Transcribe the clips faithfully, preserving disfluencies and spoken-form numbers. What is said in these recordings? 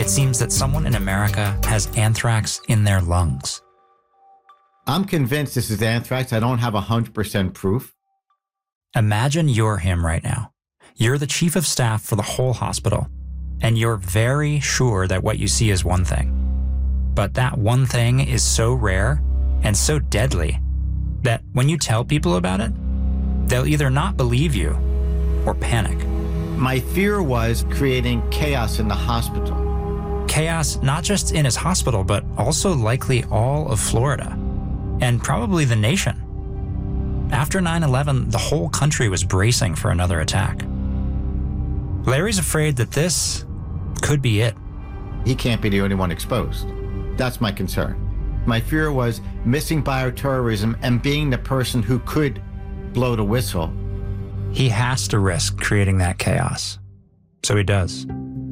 it seems that someone in America has anthrax in their lungs. I'm convinced this is anthrax. I don't have one hundred percent proof. Imagine you're him right now. You're the chief of staff for the whole hospital, and you're very sure that what you see is one thing. But that one thing is so rare and so deadly that when you tell people about it, they'll either not believe you or panic. My fear was creating chaos in the hospital. Chaos not just in his hospital, but also likely all of Florida, and probably the nation. After nine eleven, the whole country was bracing for another attack. Larry's afraid that this could be it. He can't be the only one exposed. That's my concern. My fear was missing bioterrorism and being the person who could blow the whistle. He has to risk creating that chaos. So he does.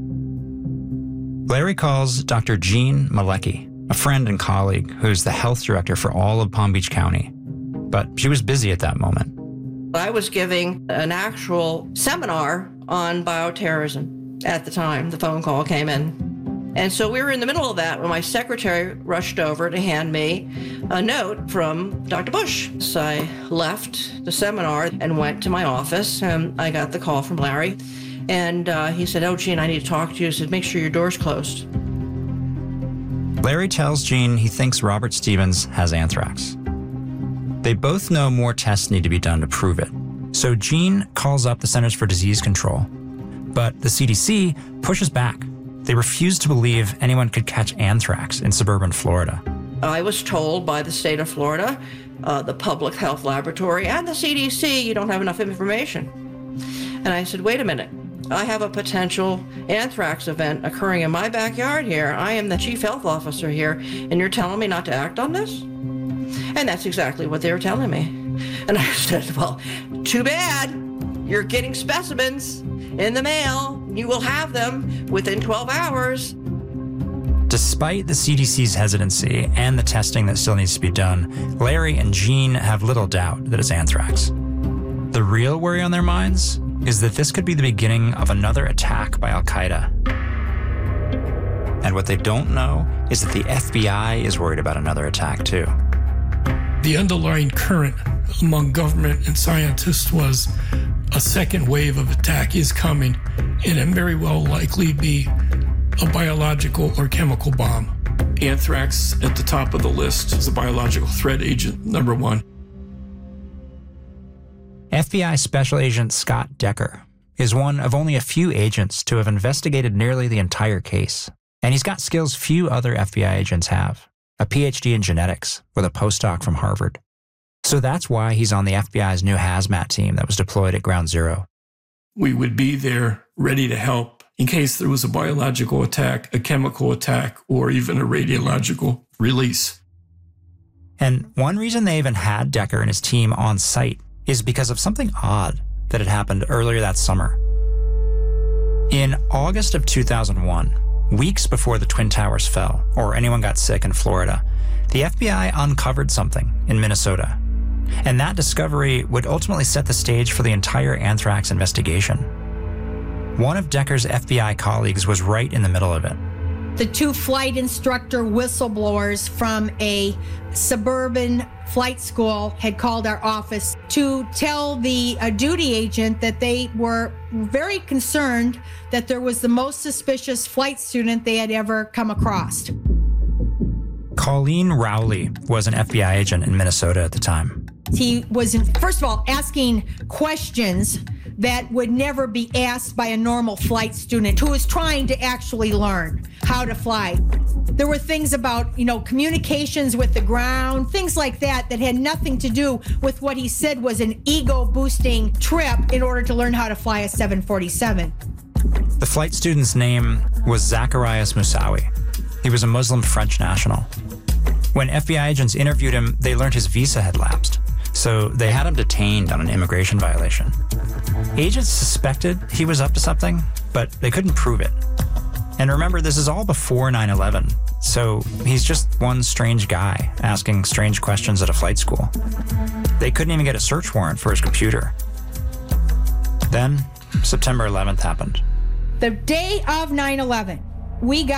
Larry calls Doctor Jean Malecki, a friend and colleague who's the health director for all of Palm Beach County. But she was busy at that moment. I was giving an actual seminar on bioterrorism at the time the phone call came in. And so we were in the middle of that when my secretary rushed over to hand me a note from Doctor Bush. So I left the seminar and went to my office, and I got the call from Larry. And uh, he said, "Oh, Jean, I need to talk to you." He said, "Make sure your door's closed." Larry tells Jean he thinks Robert Stevens has anthrax. They both know more tests need to be done to prove it. So Jean calls up the Centers for Disease Control. But the C D C pushes back. They refuse to believe anyone could catch anthrax in suburban Florida. I was told by the state of Florida, uh, the Public Health Laboratory, and the C D C, you don't have enough information. And I said, wait a minute. I have a potential anthrax event occurring in my backyard here. I am the chief health officer here, and you're telling me not to act on this? And that's exactly what they were telling me. And I said, well, too bad. You're getting specimens in the mail. You will have them within twelve hours. Despite the C D C's hesitancy and the testing that still needs to be done, Larry and Jean have little doubt that it's anthrax. The real worry on their minds is that this could be the beginning of another attack by Al-Qaeda. And what they don't know is that the F B I is worried about another attack too. The underlying current among government and scientists was a second wave of attack is coming, and it very well likely be a biological or chemical bomb. Anthrax at the top of the list is a biological threat agent, number one. F B I Special Agent Scott Decker is one of only a few agents to have investigated nearly the entire case. And he's got skills few other F B I agents have, a P H D in genetics with a postdoc from Harvard. So that's why he's on the F B I's new hazmat team that was deployed at Ground Zero. We would be there ready to help in case there was a biological attack, a chemical attack, or even a radiological release. And one reason they even had Decker and his team on site is because of something odd that had happened earlier that summer. In August of two thousand one, weeks before the Twin Towers fell or anyone got sick in Florida, the F B I uncovered something in Minnesota. And that discovery would ultimately set the stage for the entire anthrax investigation. One of Decker's F B I colleagues was right in the middle of it. The two flight instructor whistleblowers from a suburban flight school had called our office to tell the uh, duty agent that they were very concerned that there was the most suspicious flight student they had ever come across. Colleen Rowley was an F B I agent in Minnesota at the time. He was, first of all, asking questions that would never be asked by a normal flight student who is trying to actually learn how to fly. There were things about, you know, communications with the ground, things like that that had nothing to do with what he said was an ego-boosting trip in order to learn how to fly a seven forty-seven. The flight student's name was Zacharias Moussaoui. He was a Muslim French national. When F B I agents interviewed him, they learned his visa had lapsed, so they had him detained on an immigration violation. Agents suspected he was up to something, but they couldn't prove it. And remember, this is all before nine eleven, so he's just one strange guy asking strange questions at a flight school. They couldn't even get a search warrant for his computer. Then, September eleventh happened. The day of nine eleven, we got